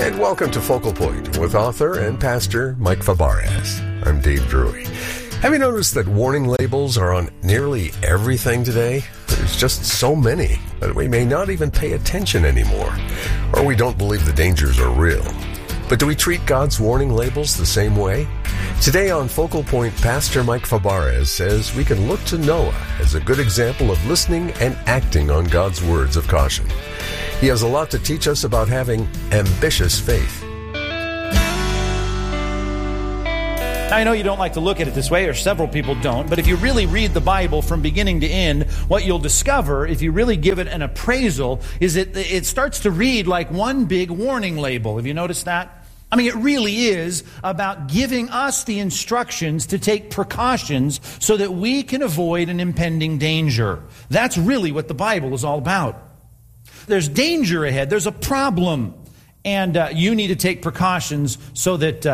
And welcome to Focal Point with author and pastor Mike Fabarez. I'm Dave Drury. Have you noticed that warning labels are on nearly everything today? There's just so many that we may not even pay attention anymore, or we don't believe the dangers are real. But do we treat God's warning labels the same way? Today on Focal Point, Pastor Mike Fabarez says we can look to Noah as a good example of listening and acting on God's words of caution. He has a lot to teach us about having ambitious faith. Now, I know you don't like to look at it this way, or several people don't, but if you really read the Bible from beginning to end, what you'll discover, if you really give it an appraisal, is that it starts to read like one big warning label. Have you noticed that? I mean, it really is about giving us the instructions to take precautions so that we can avoid an impending danger. That's really what the Bible is all about. There's danger ahead. There's a problem. And you need to take precautions so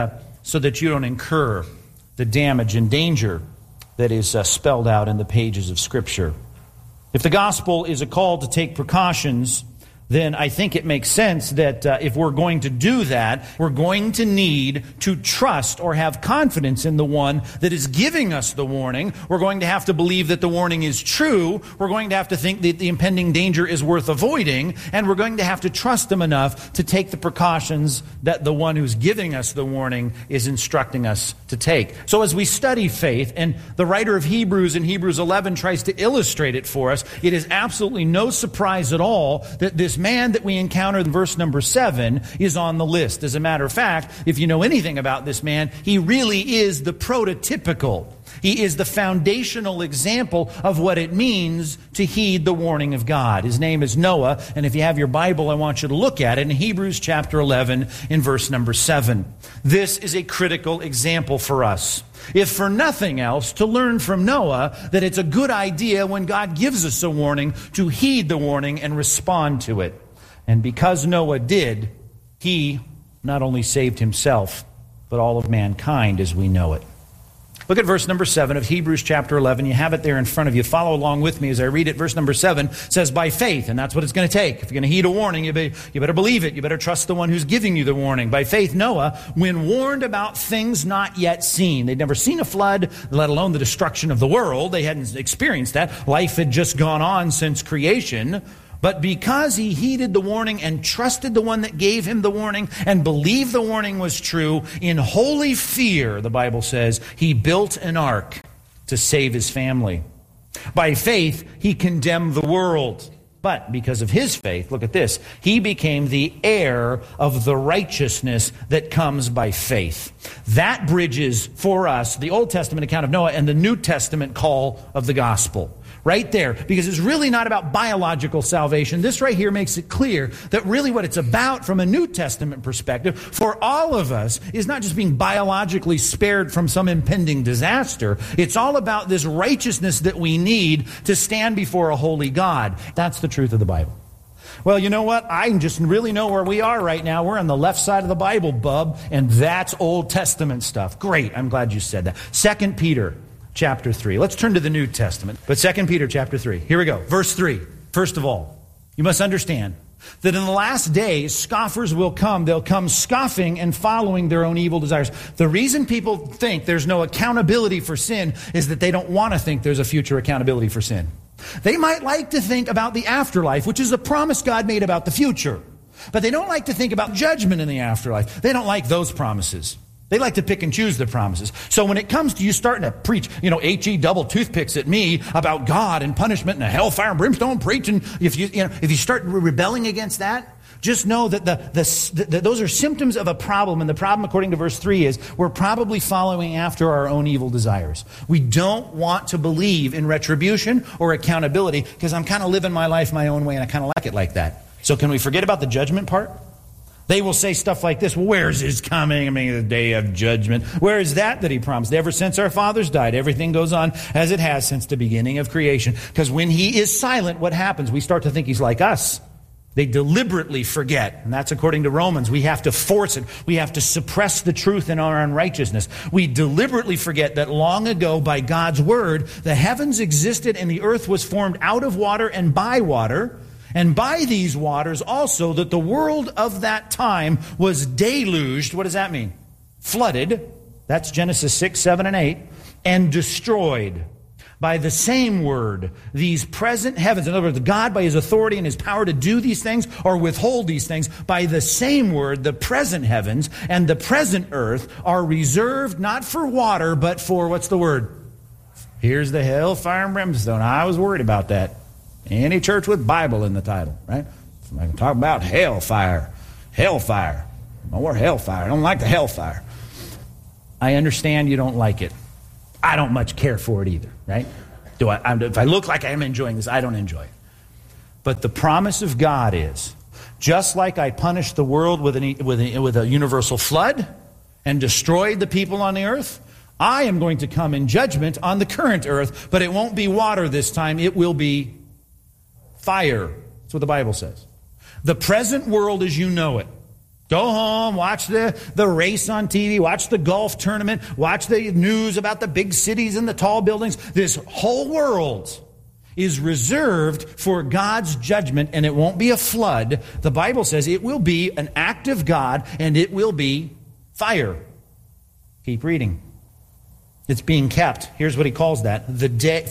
that you don't incur the damage and danger that is spelled out in the pages of Scripture. If the gospel is a call to take precautions, then I think it makes sense that if we're going to do that, we're going to need to trust or have confidence in the one that is giving us the warning. We're going to have to believe that the warning is true. We're going to have to think that the impending danger is worth avoiding. And we're going to have to trust them enough to take the precautions that the one who's giving us the warning is instructing us to take. So as we study faith, and the writer of Hebrews in Hebrews 11 tries to illustrate it for us, it is absolutely no surprise at all that this man that we encounter in verse number 7 is on the list. As a matter of fact, if you know anything about this man, he really is the prototypical. He is the foundational example of what it means to heed the warning of God. His name is Noah, and if you have your Bible, I want you to look at it in Hebrews chapter 11 in verse number 7. This is a critical example for us. If for nothing else, to learn from Noah that it's a good idea when God gives us a warning to heed the warning and respond to it. And because Noah did, he not only saved himself, but all of mankind as we know it. Look at verse number 7 of Hebrews chapter 11. You have it there in front of you. Follow along with me as I read it. Verse number 7 says, by faith, and that's what it's going to take. If you're going to heed a warning, you better believe it. You better trust the one who's giving you the warning. By faith, Noah, when warned about things not yet seen. They'd never seen a flood, let alone the destruction of the world. They hadn't experienced that. Life had just gone on since creation. But because he heeded the warning and trusted the one that gave him the warning and believed the warning was true, in holy fear, the Bible says, he built an ark to save his family. By faith, he condemned the world. But because of his faith, look at this, he became the heir of the righteousness that comes by faith. That bridges for us the Old Testament account of Noah and the New Testament call of the gospel. Right there, because it's really not about biological salvation. This right here makes it clear that really what it's about from a New Testament perspective for all of us is not just being biologically spared from some impending disaster. It's all about this righteousness that we need to stand before a holy God. That's the truth of the Bible. Well, you know what? I just really know where we are right now. We're on the left side of the Bible, bub, and that's Old Testament stuff. Great. I'm glad you said that. 2 Peter chapter 3. Let's turn to the New Testament. But 2 Peter chapter 3. Here we go. Verse 3. First of all, you must understand that in the last days, scoffers will come. They'll come scoffing and following their own evil desires. The reason people think there's no accountability for sin is that they don't want to think there's a future accountability for sin. They might like to think about the afterlife, which is a promise God made about the future. But they don't like to think about judgment in the afterlife. They don't like those promises. They like to pick and choose their promises. So when it comes to you starting to preach, H-E double toothpicks at me about God and punishment and a hellfire and brimstone preaching, if you start rebelling against that, just know that those are symptoms of a problem. And the problem, according to verse 3, is we're probably following after our own evil desires. We don't want to believe in retribution or accountability because I'm kind of living my life my own way and I kind of like it like that. So can we forget about the judgment part? They will say stuff like this, well, where's his coming? I mean, the day of judgment. Where is that he promised? Ever since our fathers died, everything goes on as it has since the beginning of creation. Because when he is silent, what happens? We start to think he's like us. They deliberately forget. And that's according to Romans. We have to force it. We have to suppress the truth in our unrighteousness. We deliberately forget that long ago, by God's word, the heavens existed and the earth was formed out of water and by water. And by these waters also that the world of that time was deluged. What does that mean? Flooded. That's Genesis 6, 7, and 8. And destroyed. By the same word, these present heavens, in other words, God by His authority and His power to do these things or withhold these things, by the same word, the present heavens and the present earth are reserved not for water, but for, what's the word? Here's the hellfire and brimstone. I was worried about that. Any church with Bible in the title, right? I can talk about hellfire. Hellfire. More hellfire. I don't like the hellfire. I understand you don't like it. I don't much care for it either, right? If I look like I'm enjoying this, I don't enjoy it. But the promise of God is, just like I punished the world with a universal flood and destroyed the people on the earth, I am going to come in judgment on the current earth, but it won't be water this time. It will be fire. That's what the Bible says. The present world as you know it. Go home, watch the race on TV, watch the golf tournament, watch the news about the big cities and the tall buildings. This whole world is reserved for God's judgment, and it won't be a flood. The Bible says it will be an act of God, and it will be fire. Keep reading. It's being kept. Here's what he calls that. The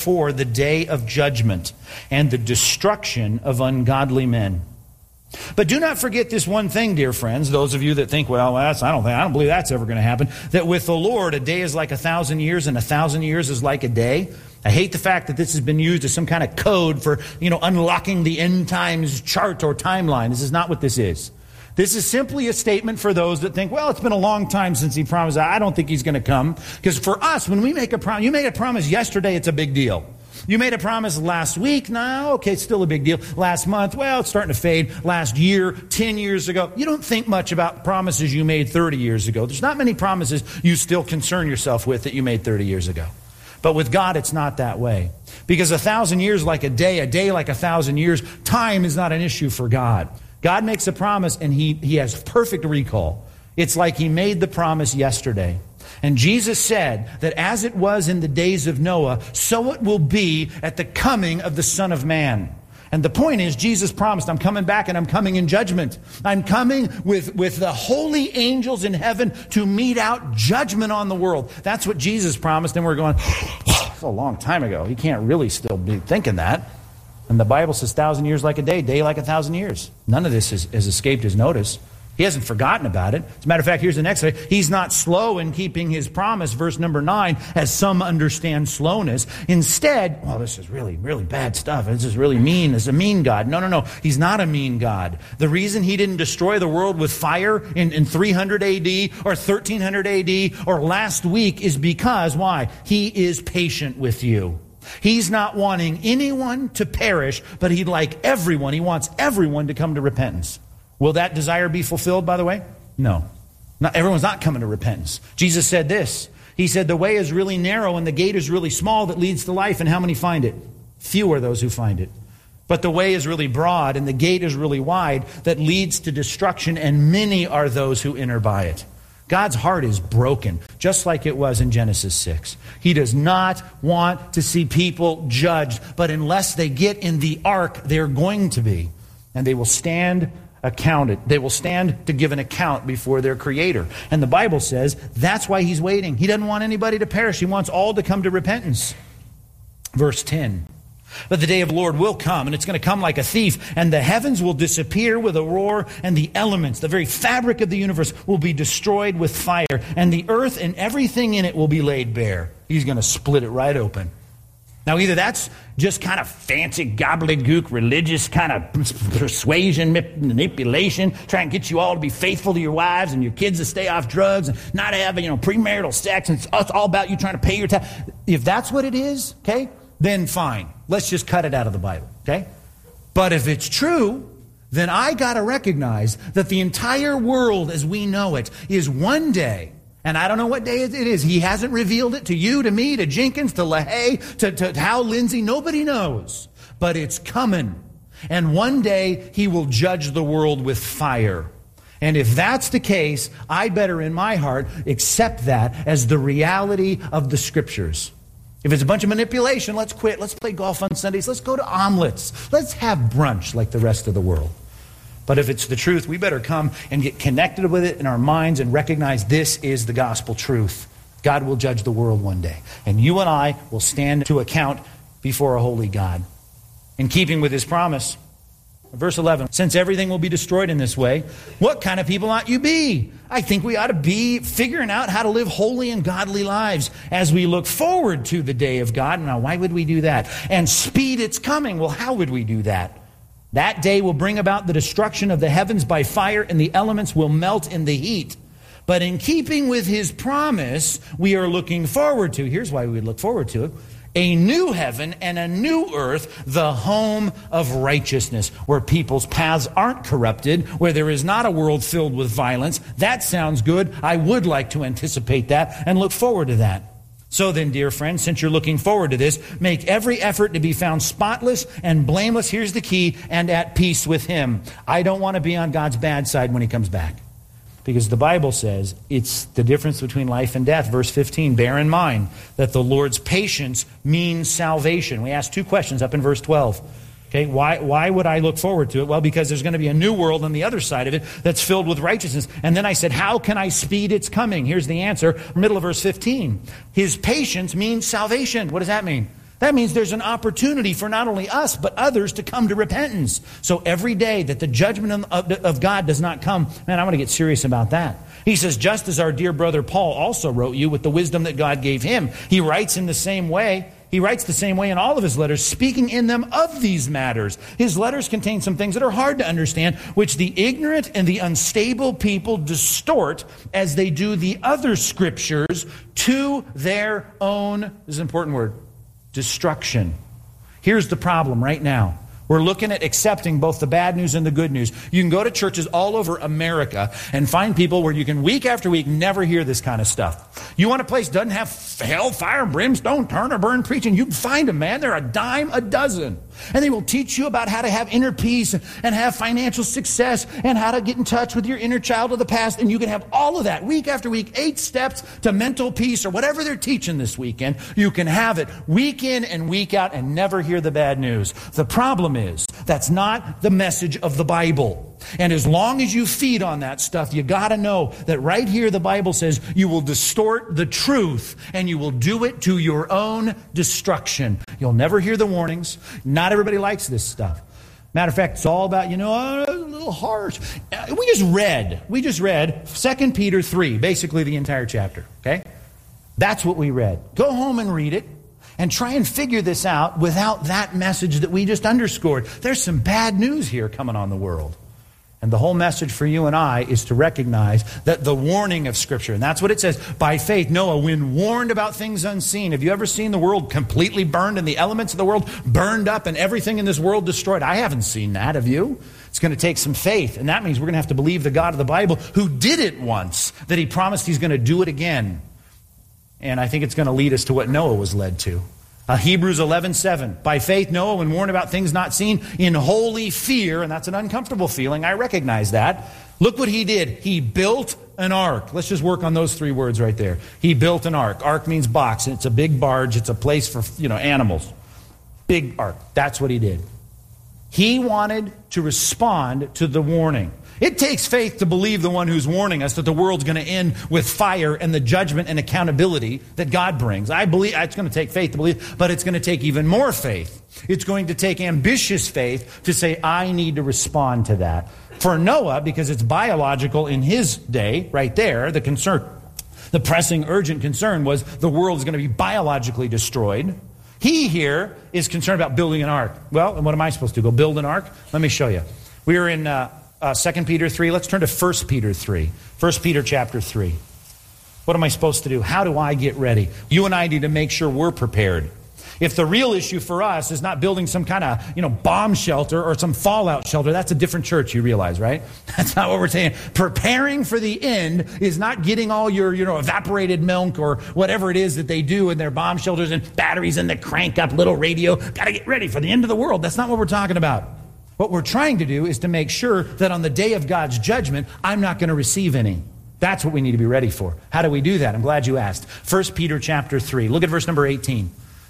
day of judgment and the destruction of ungodly men. But do not forget this one thing, dear friends, those of you that think, well, I don't believe that's ever going to happen, that with the Lord, a day is like 1,000 years and 1,000 years is like a day. I hate the fact that this has been used as some kind of code for, unlocking the end times chart or timeline. This is not what this is. This is simply a statement for those that think, well, it's been a long time since He promised. I don't think He's going to come. Because for us, when we make a promise, you made a promise yesterday, it's a big deal. You made a promise last week, no, okay, it's still a big deal. Last month, well, it's starting to fade. Last year, 10 years ago. You don't think much about promises you made 30 years ago. There's not many promises you still concern yourself with that you made 30 years ago. But with God, it's not that way. Because 1,000 years like a day like 1,000 years, time is not an issue for God. God makes a promise and He has perfect recall. It's like He made the promise yesterday. And Jesus said that as it was in the days of Noah, so it will be at the coming of the Son of Man. And the point is, Jesus promised, I'm coming back and I'm coming in judgment. I'm coming with the holy angels in heaven to mete out judgment on the world. That's what Jesus promised. And we're going, it's a long time ago. He can't really still be thinking that. And the Bible says 1,000 years like a day like 1,000 years. None of this has escaped His notice. He hasn't forgotten about it. As a matter of fact, here's the next thing. He's not slow in keeping His promise, verse number 9, as some understand slowness. Instead, well, this is really, really bad stuff. This is really mean. This is a mean God. No. He's not a mean God. The reason He didn't destroy the world with fire in 300 AD or 1300 AD or last week is because, why? He is patient with you. He's not wanting anyone to perish, but He'd like everyone. He wants everyone to come to repentance. Will that desire be fulfilled, by the way? No. Everyone's not coming to repentance. Jesus said this. He said, the way is really narrow and the gate is really small that leads to life, and how many find it? Few are those who find it. But the way is really broad and the gate is really wide that leads to destruction, and many are those who enter by it. God's heart is broken, just like it was in Genesis 6. He does not want to see people judged, but unless they get in the ark, they're going to be. And they will stand accounted. They will stand to give an account before their Creator. And the Bible says that's why He's waiting. He doesn't want anybody to perish. He wants all to come to repentance. Verse 10. But the day of the Lord will come, and it's going to come like a thief, and the heavens will disappear with a roar, and the elements, the very fabric of the universe, will be destroyed with fire, and the earth and everything in it will be laid bare. He's going to split it right open. Now, either that's just kind of fancy gobbledygook, religious kind of persuasion, manipulation, trying to get you all to be faithful to your wives and your kids to stay off drugs and not have, premarital sex, and it's all about you trying to pay your tax. If that's what it is, okay, then fine. Let's just cut it out of the Bible, okay? But if it's true, then I got to recognize that the entire world as we know it is one day. And I don't know what day it is. He hasn't revealed it to you, to me, to Jenkins, to LaHaye, to Hal Lindsey. Nobody knows. But it's coming. And one day He will judge the world with fire. And if that's the case, I better in my heart accept that as the reality of the Scriptures. If it's a bunch of manipulation, let's quit. Let's play golf on Sundays. Let's go to omelets. Let's have brunch like the rest of the world. But if it's the truth, we better come and get connected with it in our minds and recognize this is the gospel truth. God will judge the world one day. And you and I will stand to account before a holy God. In keeping with his promise, verse 11, since everything will be destroyed in this way, what kind of people ought you be? I think we ought to be figuring out how to live holy and godly lives as we look forward to the day of God. Now, why would we do that? And speed its coming. Well, how would we do that? That day will bring about the destruction of the heavens by fire, and the elements will melt in the heat. But in keeping with his promise, we are looking forward to, here's why we would look forward to it, a new heaven and a new earth, the home of righteousness, where people's paths aren't corrupted, where there is not a world filled with violence. That sounds good. I would like to anticipate that and look forward to that. So then, dear friends, since you're looking forward to this, make every effort to be found spotless and blameless, here's the key, and at peace with him. I don't want to be on God's bad side when he comes back. Because the Bible says it's the difference between life and death. Verse 15, bear in mind that the Lord's patience means salvation. We asked two questions up in verse 12. Okay, why would I look forward to it? Well, because there's going to be a new world on the other side of it that's filled with righteousness. And then I said, how can I speed its coming? Here's the answer, middle of verse 15. His patience means salvation. What does that mean? That means there's an opportunity for not only us, but others to come to repentance. So every day that the judgment of God does not come, man, I want to get serious about that. He says, just as our dear brother Paul also wrote you with the wisdom that God gave him, he writes in the same way. He writes the same way in all of his letters, speaking in them of these matters. His letters contain some things that are hard to understand, which the ignorant and the unstable people distort as they do the other scriptures to their own, this is an important word, destruction. Here's the problem right now. We're looking at accepting both the bad news and the good news. You can go to churches all over America and find people where you can week after week never hear this kind of stuff. You want a place that doesn't have hell, fire, brimstone, turn or burn preaching? You can find them, man. They're a dime a dozen. And they will teach you about how to have inner peace and have financial success and how to get in touch with your inner child of the past. And you can have all of that week after week, 8 steps to mental peace or whatever they're teaching this weekend. You can have it week in and week out and never hear the bad news. The problem is that's not the message of the Bible. And as long as you feed on that stuff, you got to know that right here the Bible says you will distort the truth and you will do it to your own destruction. You'll never hear the warnings. Not everybody likes this stuff. Matter of fact, it's all about, a little harsh. We just read 2 Peter 3, basically the entire chapter, okay? That's what we read. Go home and read it. And try and figure this out without that message that we just underscored. There's some bad news here coming on the world. And the whole message for you and I is to recognize that the warning of Scripture, and that's what it says, by faith, Noah, when warned about things unseen. Have you ever seen the world completely burned and the elements of the world burned up and everything in this world destroyed? I haven't seen that, have you? It's going to take some faith, and that means we're going to have to believe the God of the Bible who did it once, that he promised he's going to do it again. And I think it's going to lead us to what Noah was led to. Hebrews 11:7. By faith, Noah, when warned about things not seen, in holy fear, and that's an uncomfortable feeling, I recognize that. Look what he did. He built an ark. Let's just work on those 3 words right there. He built an ark. Ark means box, and it's a big barge. It's a place for, animals. Big ark. That's what he did. He wanted to respond to the warning. It takes faith to believe the one who's warning us that the world's going to end with fire and the judgment and accountability that God brings. I believe it's going to take faith to believe, but it's going to take even more faith. It's going to take ambitious faith to say, I need to respond to that. For Noah, because it's biological in his day, right there, the concern, the pressing, urgent concern was the world is going to be biologically destroyed. He here is concerned about building an ark. Well, and what am I supposed to do? Go build an ark? Let me show you. We are in 2 Peter 3. Let's turn to 1 Peter 3. 1 Peter chapter 3. What am I supposed to do? How do I get ready? You and I need to make sure we're prepared. If the real issue for us is not building some kind of, bomb shelter or some fallout shelter, that's a different church, you realize, right? That's not what we're saying. Preparing for the end is not getting all your, evaporated milk or whatever it is that they do in their bomb shelters and batteries and the crank up little radio. Got to get ready for the end of the world. That's not what we're talking about. What we're trying to do is to make sure that on the day of God's judgment, I'm not going to receive any. That's what we need to be ready for. How do we do that? I'm glad you asked. 1 Peter chapter 3. Look at verse number 18.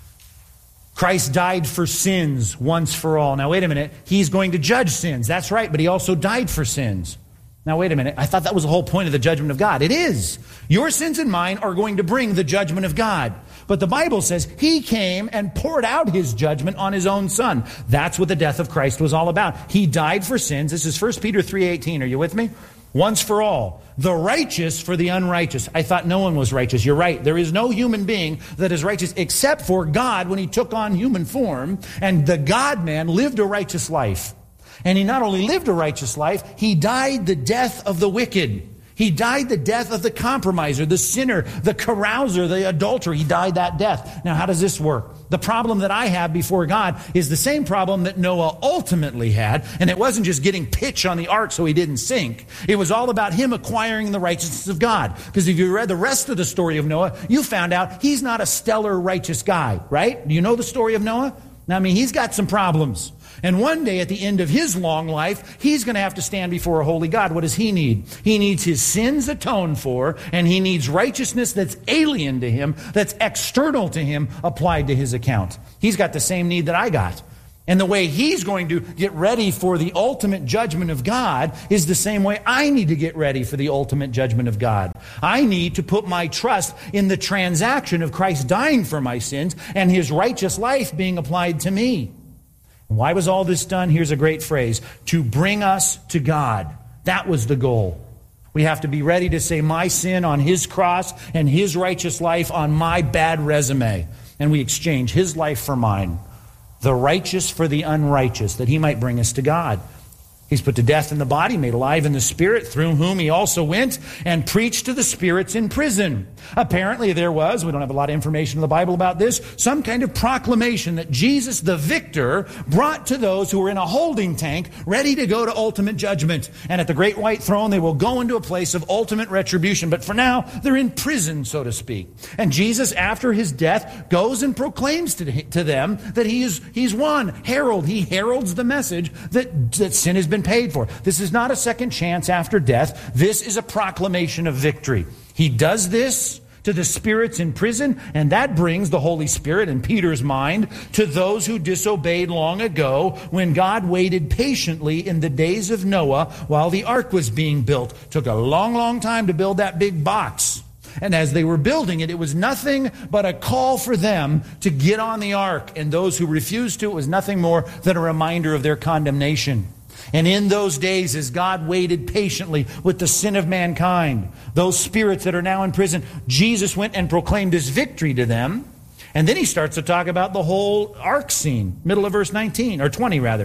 Christ died for sins once for all. Now, wait a minute. He's going to judge sins. That's right, but he also died for sins. Now, wait a minute. I thought that was the whole point of the judgment of God. It is. Your sins and mine are going to bring the judgment of God. But the Bible says he came and poured out his judgment on his own son. That's what the death of Christ was all about. He died for sins. This is 1 Peter 3:18. Are you with me? Once for all. The righteous for the unrighteous. I thought no one was righteous. You're right. There is no human being that is righteous except for God when he took on human form. And the God-man lived a righteous life. And he not only lived a righteous life, he died the death of the wicked. He died the death of the compromiser, the sinner, the carouser, the adulterer. He died that death. Now, how does this work? The problem that I have before God is the same problem that Noah ultimately had. And it wasn't just getting pitch on the ark so he didn't sink. It was all about him acquiring the righteousness of God. Because if you read the rest of the story of Noah, you found out he's not a stellar righteous guy, right? Do you know the story of Noah? Now, I mean, he's got some problems. And one day at the end of his long life, he's going to have to stand before a holy God. What does he need? He needs his sins atoned for, and he needs righteousness that's alien to him, that's external to him, applied to his account. He's got the same need that I got. And the way he's going to get ready for the ultimate judgment of God is the same way I need to get ready for the ultimate judgment of God. I need to put my trust in the transaction of Christ dying for my sins and his righteous life being applied to me. Why was all this done? Here's a great phrase. To bring us to God. That was the goal. We have to be ready to say my sin on his cross and his righteous life on my bad resume. And we exchange his life for mine. The righteous for the unrighteous, that he might bring us to God. He's put to death in the body, made alive in the spirit, through whom he also went and preached to the spirits in prison. Apparently there was, we don't have a lot of information in the Bible about this, some kind of proclamation that Jesus, the victor, brought to those who were in a holding tank, ready to go to ultimate judgment. And at the great white throne, they will go into a place of ultimate retribution. But for now, they're in prison, so to speak. And Jesus, after his death, goes and proclaims to them that he's won. He heralds the message that sin has been paid for. This is not a second chance after death. This is a proclamation of victory. He does this to the spirits in prison, and that brings the Holy Spirit in Peter's mind to those who disobeyed long ago when God waited patiently in the days of Noah while the ark was being built. It took a long, long time to build that big box. And as they were building it, it was nothing but a call for them to get on the ark. And those who refused to, it was nothing more than a reminder of their condemnation. And in those days, as God waited patiently with the sin of mankind, those spirits that are now in prison, Jesus went and proclaimed his victory to them. And then he starts to talk about the whole ark scene, middle of verse 19, or 20 rather.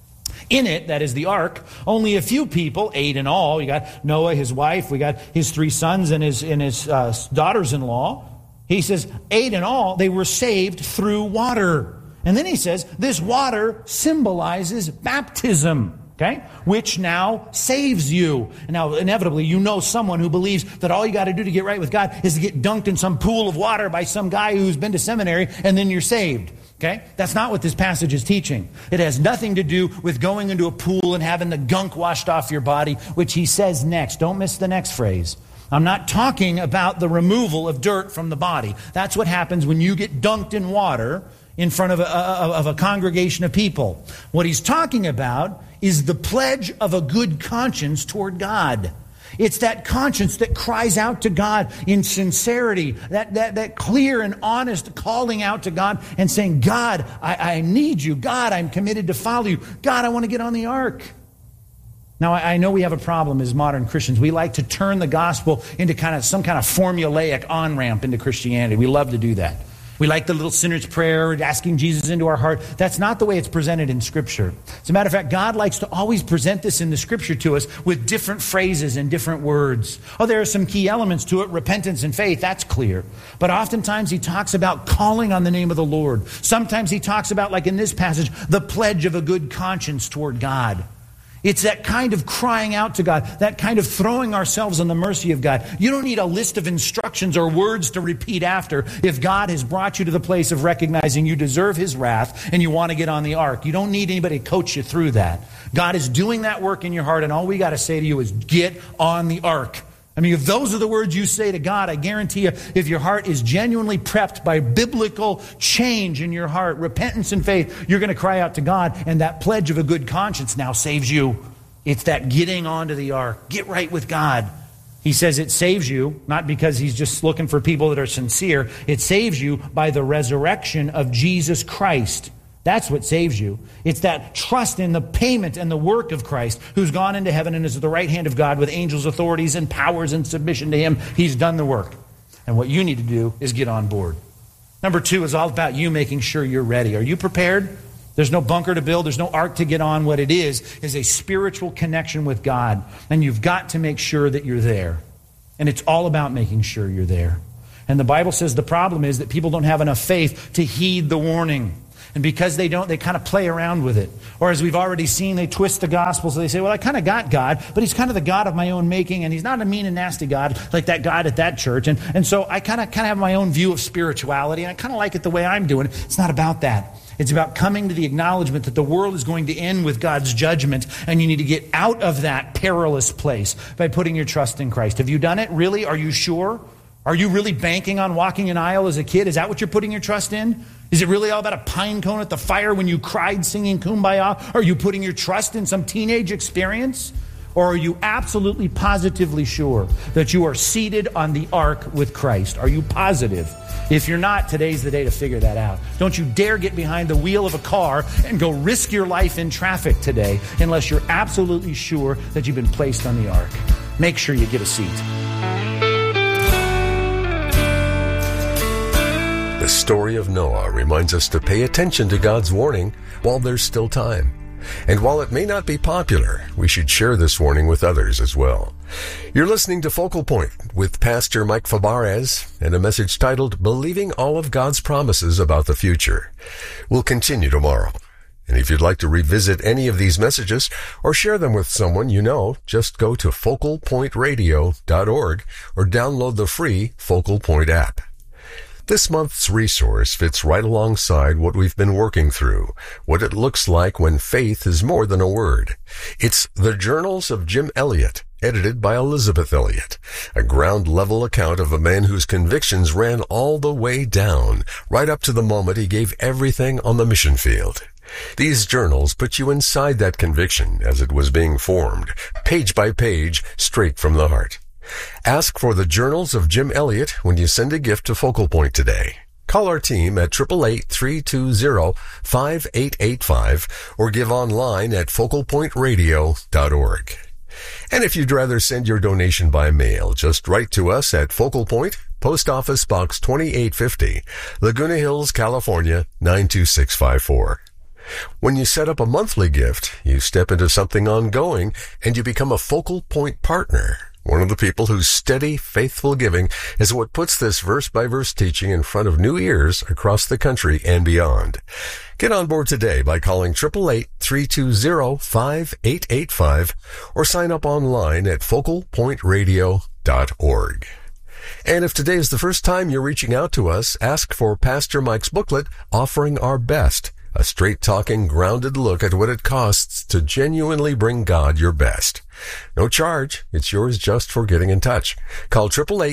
In it, that is the ark, only a few people, 8 in all. We got Noah, his wife, we got his 3 sons and his daughters-in-law. He says, 8 in all, they were saved through water. And then he says, this water symbolizes baptism. Okay? Which now saves you. Now, inevitably, you know someone who believes that all you got to do to get right with God is to get dunked in some pool of water by some guy who's been to seminary, and then you're saved. Okay? That's not what this passage is teaching. It has nothing to do with going into a pool and having the gunk washed off your body, which he says next. Don't miss the next phrase. I'm not talking about the removal of dirt from the body. That's what happens when you get dunked in water in front of a congregation of people. What he's talking about is the pledge of a good conscience toward God. It's that conscience that cries out to God in sincerity, that clear and honest calling out to God and saying, God, I need you. God, I'm committed to follow you. God, I want to get on the ark. Now, I know we have a problem as modern Christians. We like to turn the gospel into some kind of formulaic on-ramp into Christianity. We love to do that. We like the little sinner's prayer, asking Jesus into our heart. That's not the way it's presented in Scripture. As a matter of fact, God likes to always present this in the Scripture to us with different phrases and different words. Oh, there are some key elements to it, repentance and faith, that's clear. But oftentimes he talks about calling on the name of the Lord. Sometimes he talks about, like in this passage, the pledge of a good conscience toward God. It's that kind of crying out to God, that kind of throwing ourselves on the mercy of God. You don't need a list of instructions or words to repeat after if God has brought you to the place of recognizing you deserve his wrath and you want to get on the ark. You don't need anybody to coach you through that. God is doing that work in your heart, and all we got to say to you is get on the ark. I mean, if those are the words you say to God, I guarantee you, if your heart is genuinely prepped by biblical change in your heart, repentance and faith, you're going to cry out to God, and that pledge of a good conscience now saves you. It's that getting onto the ark. Get right with God. He says it saves you, not because he's just looking for people that are sincere. It saves you by the resurrection of Jesus Christ. That's what saves you. It's that trust in the payment and the work of Christ, who's gone into heaven and is at the right hand of God with angels, authorities, and powers in submission to him. He's done the work. And what you need to do is get on board. Number 2 is all about you making sure you're ready. Are you prepared? There's no bunker to build. There's no ark to get on. What it is a spiritual connection with God. And you've got to make sure that you're there. And it's all about making sure you're there. And the Bible says the problem is that people don't have enough faith to heed the warning. And because they don't, they kind of play around with it. Or as we've already seen, they twist the gospel. So they say, well, I kind of got God, but he's kind of the God of my own making. And he's not a mean and nasty God like that God at that church. And so I kind of have my own view of spirituality. And I kind of like it the way I'm doing it. It's not about that. It's about coming to the acknowledgement that the world is going to end with God's judgment. And you need to get out of that perilous place by putting your trust in Christ. Have you done it? Really? Are you sure? Are you really banking on walking an aisle as a kid? Is that what you're putting your trust in? Is it really all about a pine cone at the fire when you cried singing Kumbaya? Are you putting your trust in some teenage experience? Or are you absolutely positively sure that you are seated on the ark with Christ? Are you positive? If you're not, today's the day to figure that out. Don't you dare get behind the wheel of a car and go risk your life in traffic today unless you're absolutely sure that you've been placed on the ark. Make sure you get a seat. The story of Noah reminds us to pay attention to God's warning while there's still time. And while it may not be popular, we should share this warning with others as well. You're listening to Focal Point with Pastor Mike Fabarez and a message titled, Believing All of God's Promises About the Future. We'll continue tomorrow. And if you'd like to revisit any of these messages or share them with someone you know, just go to focalpointradio.org or download the free Focal Point app. This month's resource fits right alongside what we've been working through, what it looks like when faith is more than a word. It's The Journals of Jim Elliot, edited by Elizabeth Elliot, a ground-level account of a man whose convictions ran all the way down, right up to the moment he gave everything on the mission field. These journals put you inside that conviction as it was being formed, page by page, straight from the heart. Ask for the Journals of Jim Elliot when you send a gift to Focal Point today. Call our team at 888-320-5885 or give online at focalpointradio.org. And if you'd rather send your donation by mail, just write to us at Focal Point, Post Office Box 2850, Laguna Hills, California, 92654. When you set up a monthly gift, you step into something ongoing and you become a Focal Point partner. One of the people whose steady, faithful giving is what puts this verse-by-verse teaching in front of new ears across the country and beyond. Get on board today by calling 888-320-5885 or sign up online at focalpointradio.org. And if today is the first time you're reaching out to us, ask for Pastor Mike's booklet, Offering Our Best, a straight-talking, grounded look at what it costs to genuinely bring God your best. No charge. It's yours just for getting in touch. Call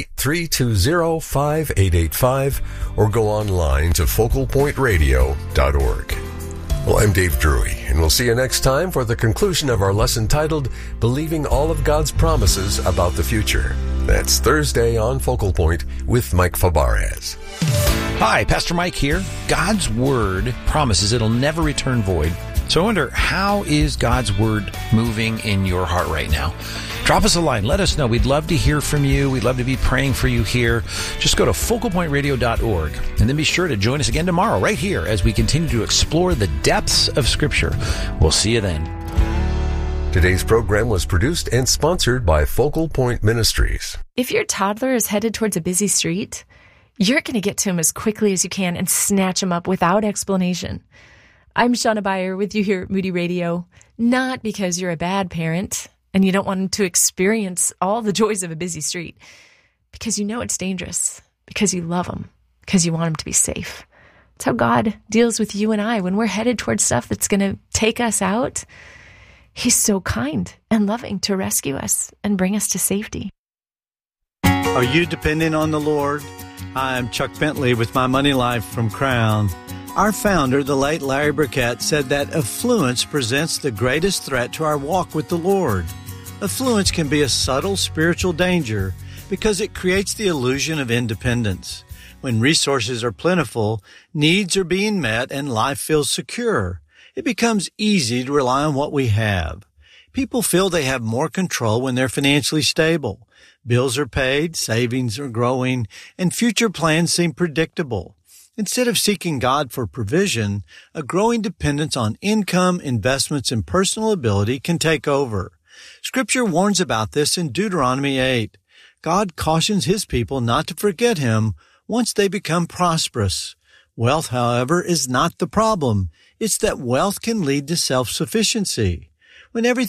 888-320-5885 or go online to focalpointradio.org. Well, I'm Dave Drury, and we'll see you next time for the conclusion of our lesson titled, Believing All of God's Promises About the Future. That's Thursday on Focal Point with Mike Fabarez. Hi, Pastor Mike here. God's Word promises it'll never return void. So I wonder, how is God's Word moving in your heart right now? Drop us a line. Let us know. We'd love to hear from you. We'd love to be praying for you here. Just go to focalpointradio.org and then be sure to join us again tomorrow right here as we continue to explore the depths of Scripture. We'll see you then. Today's program was produced and sponsored by Focal Point Ministries. If your toddler is headed towards a busy street, you're going to get to him as quickly as you can and snatch him up without explanation. I'm Shauna Beyer with you here at Moody Radio, not because you're a bad parent and you don't want him to experience all the joys of a busy street, because you know it's dangerous, because you love him, because you want him to be safe. It's how God deals with you and I when we're headed towards stuff that's going to take us out. He's so kind and loving to rescue us and bring us to safety. Are you depending on the Lord? I'm Chuck Bentley with My Money Life from Crown. Our founder, the late Larry Burkett, said that affluence presents the greatest threat to our walk with the Lord. Affluence can be a subtle spiritual danger because it creates the illusion of independence. When resources are plentiful, needs are being met, and life feels secure, it becomes easy to rely on what we have. People feel they have more control when they're financially stable. Bills are paid, savings are growing, and future plans seem predictable. Instead of seeking God for provision, a growing dependence on income, investments, and personal ability can take over. Scripture warns about this in Deuteronomy 8. God cautions His people not to forget Him once they become prosperous. Wealth, however, is not the problem. It's that wealth can lead to self-sufficiency. When everything